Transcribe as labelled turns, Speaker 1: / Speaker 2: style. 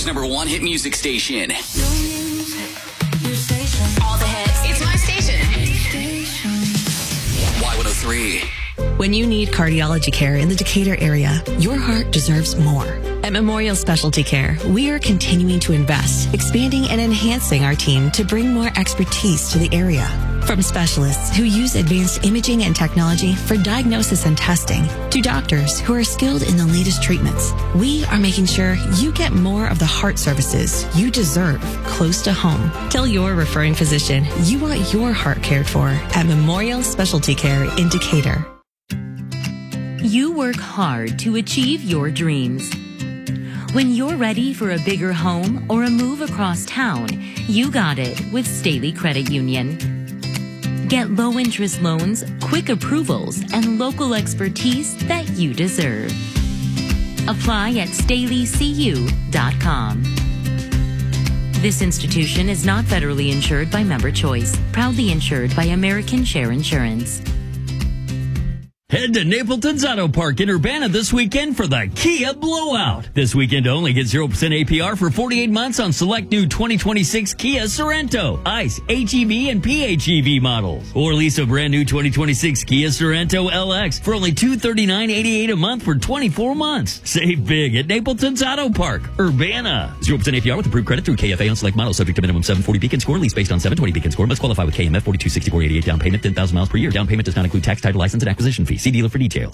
Speaker 1: Denver's #1 hit music station.
Speaker 2: All the hits. It's my station.
Speaker 1: Y103.
Speaker 3: When you need cardiology care in the Decatur area, your heart deserves more. At Memorial Specialty Care, we are continuing to invest, expanding and enhancing our team to bring more expertise to the area. From specialists who use advanced imaging and technology for diagnosis and testing, to doctors who are skilled in the latest treatments, we are making sure you get more of the heart services you deserve close to home. Tell your referring physician you want your heart cared for at Memorial Specialty Care in Decatur.
Speaker 4: You work hard to achieve your dreams. When you're ready for a bigger home or a move across town, you got it with Staley Credit Union. Get low-interest loans, quick approvals, and local expertise that you deserve. Apply at StaleyCU.com. This institution is not federally insured by Member Choice, proudly insured by American Share Insurance.
Speaker 5: Head to Napleton's Auto Park in Urbana this weekend for the Kia Blowout. This weekend only, get 0% APR for 48 months on select new 2026 Kia Sorento, ICE, HEV, and PHEV models. Or lease a brand new 2026 Kia Sorento LX for only $239.88 a month for 24 months. Save big at Napleton's Auto Park, Urbana. 0% APR with approved credit through KFA on select models, subject to minimum 740 Beacon score. Lease based on 720 Beacon score. Must qualify with KMF 426488 down payment, 10,000 miles per year. Down payment does not include tax, title, license, and acquisition fees. See dealer for details.